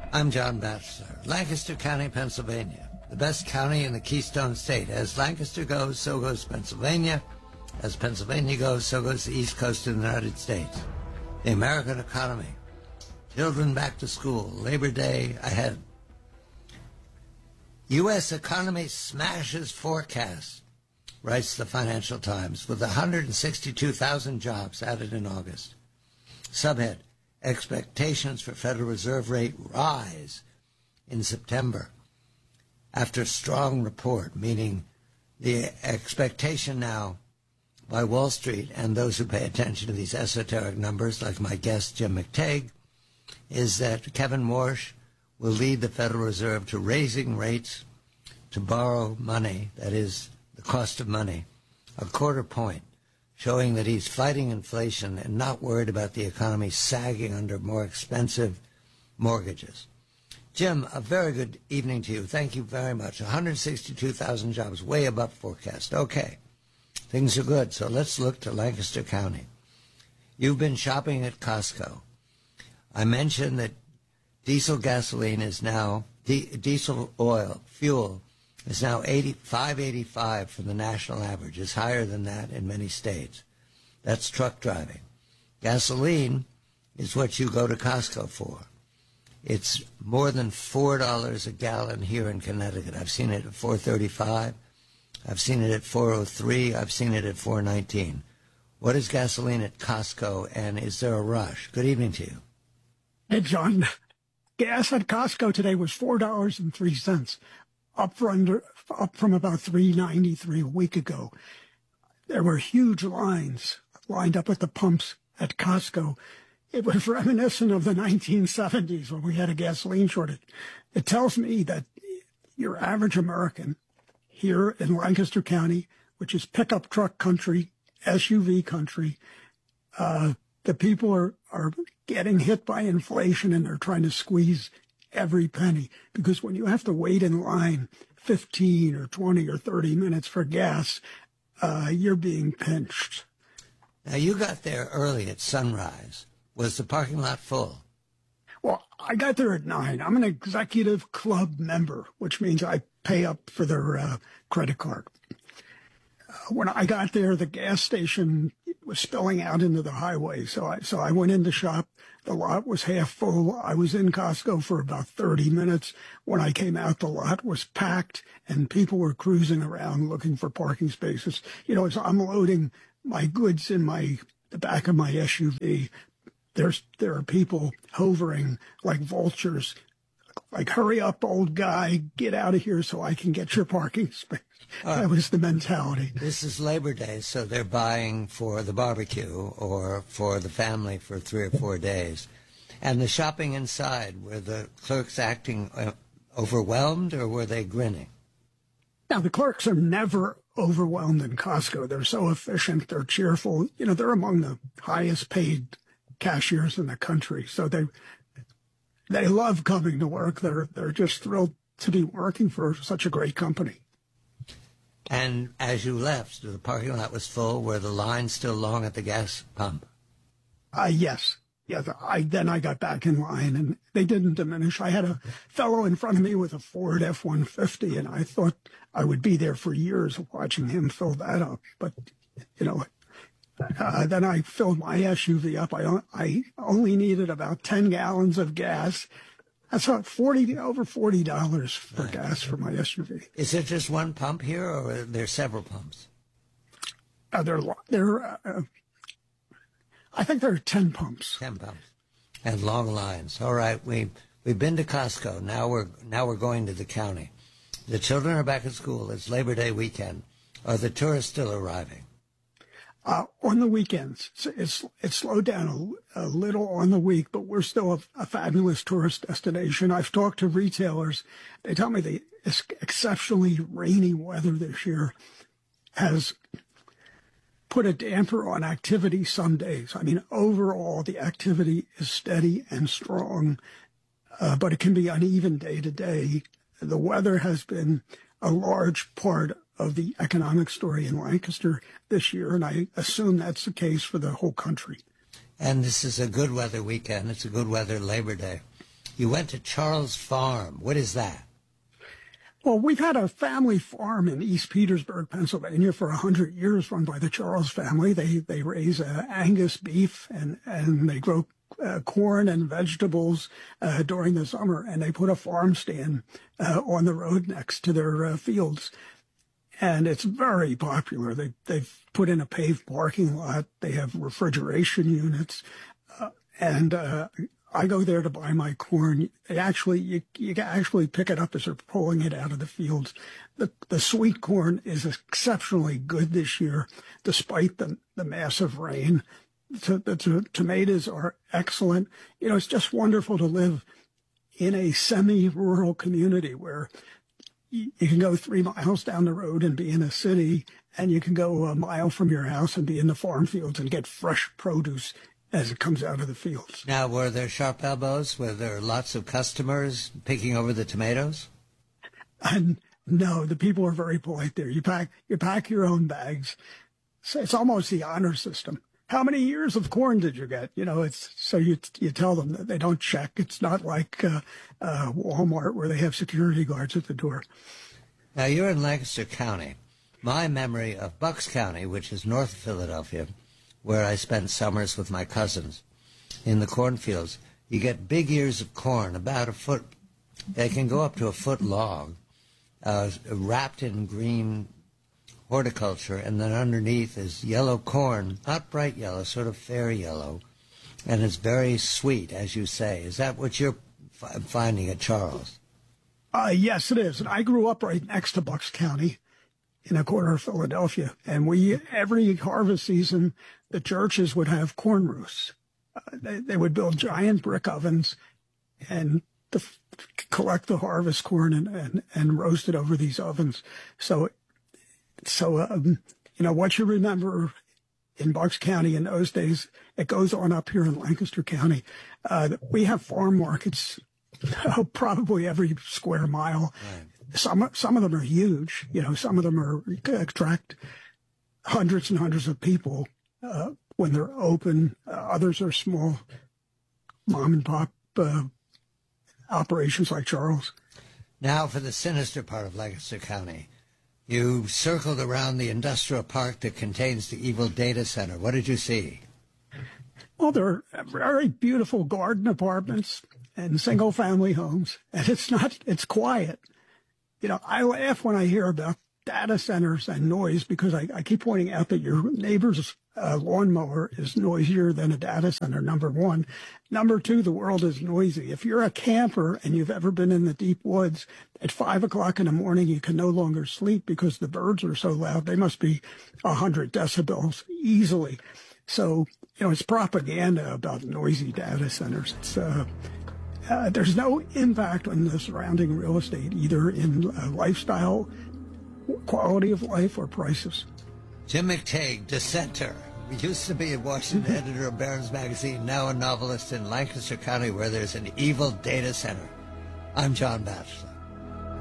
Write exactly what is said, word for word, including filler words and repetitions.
I'm John Batchelor, Lancaster County, Pennsylvania, the best county in the Keystone State. As Lancaster goes, so goes Pennsylvania. As Pennsylvania goes, so goes the East Coast of the United States. The American economy, children back to school, Labor Day ahead. U S economy smashes forecast, writes the Financial Times, with one hundred sixty-two thousand jobs added in August. Subhead, expectations for Federal Reserve rate rise in September after strong report, meaning the expectation now by Wall Street and those who pay attention to these esoteric numbers, like my guest Jim McTague, is that Kevin Warsh will lead the Federal Reserve to raising rates to borrow money, that is, the cost of money, a quarter point, showing that he's fighting inflation and not worried about the economy sagging under more expensive mortgages. Jim, a very good evening to you. Thank you very much. one hundred sixty-two thousand jobs, way above forecast. Okay, things are good. So let's look to Lancaster County. You've been shopping at Costco. I mentioned that diesel gasoline is now, di- diesel oil, fuel, is now eighty-five eighty-five from the national average. It's higher than that in many states. That's truck driving. Gasoline is what you go to Costco for. It's more than four dollars a gallon here in Connecticut. I've seen it at four thirty-five. I've seen it at four oh three. I've seen it at four nineteen. What is gasoline at Costco, and is there a rush? Good evening to you. Hey, John. Gas at Costco today was four dollars and three cents. Up from, up from about three ninety-three a week ago. There were huge lines lined up at the pumps at Costco. It was reminiscent of the nineteen seventies when we had a gasoline shortage. It tells me that your average American here in Lancaster County, which is pickup truck country, S U V country, uh, the people are, are getting hit by inflation and they're trying to squeeze every penny, because when you have to wait in line fifteen or twenty or thirty minutes for gas, uh, you're being pinched. Now, you got there early at sunrise. Was the parking lot full? Well, I got there at nine. I'm an executive club member, which means I pay up for their uh, credit card. Uh, when I got there, the gas station was spilling out into the highway, so I so I went in the shop. The lot was half full. I was in Costco for about thirty minutes. When I came out, the lot was packed, and people were cruising around looking for parking spaces. You know, as I'm loading my goods in my the back of my S U V, there's there are people hovering like vultures, like, hurry up, old guy, get out of here so I can get your parking space. Uh, that was the mentality. This is Labor Day, so they're buying for the barbecue or for the family for three or four days. And the shopping inside, were the clerks acting uh, overwhelmed, or were they grinning? Now, the clerks are never overwhelmed in Costco. They're so efficient. They're cheerful. You know, they're among the highest paid cashiers in the country. So they they love coming to work. They're they're just thrilled to be working for such a great company. And as you left, the parking lot was full. Were the lines still long at the gas pump? Uh, yes. Yeah, I, then I got back in line, and they didn't diminish. I had a fellow in front of me with a Ford F one fifty, and I thought I would be there for years watching him fill that up. But, you know, uh, then I filled my S U V up. I, I only needed about ten gallons of gas. That's about forty over forty dollars for right. gas for my S U V. Is there just one pump here, or are there several pumps? Uh, there, there. Uh, I think there are ten pumps. Ten pumps, and long lines. All right, we we've been to Costco. Now we're now we're going to the county. The children are back at school. It's Labor Day weekend. Are the tourists still arriving? Uh, on the weekends, it's, it's, it's slowed down a, a little on the week, but we're still a, a fabulous tourist destination. I've talked to retailers. They tell me the exceptionally rainy weather this year has put a damper on activity some days. I mean, overall, the activity is steady and strong, uh, but it can be uneven day to day. The weather has been a large part of the economic story in Lancaster this year, and I assume that's the case for the whole country. And this is a good weather weekend. It's a good weather Labor Day. You went to Charles Farm. What is that? Well, we've had a family farm in East Petersburg, Pennsylvania, for a hundred years, run by the Charles family. They they raise uh, Angus beef and and they grow uh, corn and vegetables uh, during the summer, and they put a farm stand uh, on the road next to their uh, fields, and it's very popular. They they've put in a paved parking lot. They have refrigeration units, uh, and uh, I go there to buy my corn. It actually, you, you can actually pick it up as they're pulling it out of the fields. The the sweet corn is exceptionally good this year, despite the, the massive rain. The, the, the tomatoes are excellent. You know, it's just wonderful to live in a semi-rural community where you, you can go three miles down the road and be in a city, and you can go a mile from your house and be in the farm fields and get fresh produce as it comes out of the fields. Now, were there sharp elbows? Were there lots of customers picking over the tomatoes? And no, the people are very polite there. You pack you pack your own bags. So it's almost the honor system. How many years of corn did you get? You know, it's so you you tell them that they don't check. It's not like uh, uh, Walmart where they have security guards at the door. Now, you're in Lancaster County. My memory of Bucks County, which is north of Philadelphia, where I spent summers with my cousins in the cornfields, you get big ears of corn, about a foot. They can go up to a foot long, uh, wrapped in green horticulture, and then underneath is yellow corn, not bright yellow, sort of fair yellow, and it's very sweet, as you say. Is that what you're f- finding at Charles? Uh, yes, it is. And I grew up right next to Bucks County in a corner of Philadelphia. And we, every harvest season, the churches would have corn roasts. Uh, they, they would build giant brick ovens and the, collect the harvest corn and, and, and roast it over these ovens. So, so um, you know, what you remember in Bucks County in those days, it goes on up here in Lancaster County. Uh, we have farm markets uh, probably every square mile. Right. Some some of them are huge. You know, some of them are attract hundreds and hundreds of people uh, when they're open. Uh, others are small mom and pop uh, operations like Charles. Now for the sinister part of Lancaster County. You circled around the industrial park that contains the evil data center. What did you see? Well, there are very beautiful garden apartments and single-family homes, and it's not, it's quiet. You know, I laugh when I hear about data centers and noise because I, I keep pointing out that your neighbor's uh, lawnmower is noisier than a data center, number one. Number two, the world is noisy. If you're a camper and you've ever been in the deep woods, at five o'clock in the morning, you can no longer sleep because the birds are so loud. They must be one hundred decibels easily. So, you know, it's propaganda about noisy data centers. It's, uh, uh, there's no impact on the surrounding real estate, either in uh, lifestyle, quality of life, or prices. Jim McTague, dissenter. He used to be a Washington editor of Barron's Magazine, now a novelist in Lancaster County where there's an evil data center. I'm John Batchelor.